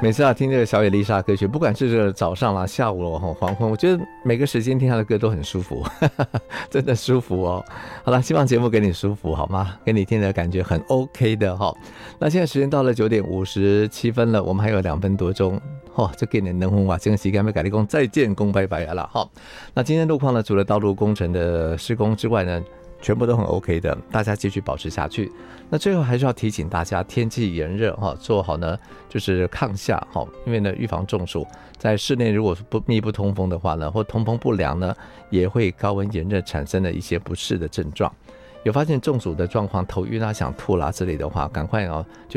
每次听这个小野丽莎歌曲，不管是这个早上啦、下午啦、黄昏，我觉得每个时间听她的歌都很舒服，真的舒服哦。好了，希望节目给你舒服好吗？给你听的感觉很 OK 的哈。那现在时间到了9点57分了，我们还有2分多钟。这给你能红啊！这个时间要跟你说再见，公拜拜了哈。那今天路况呢，除了道路工程的施工之外呢，全部都很 OK 的，大家继续保持下去。那最后还是要提醒大家，天气炎热做好呢就是抗夏因为呢预防中暑，在室内如果密不通风的话呢，或通风不良呢，也会高温炎热产生的一些不适的症状。有发现中暑的状况，头晕啊、想吐啦之类的话，赶快